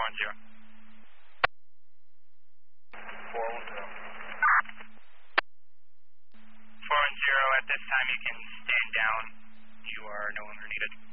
410. 410, at this time you can stand down. You are no longer needed.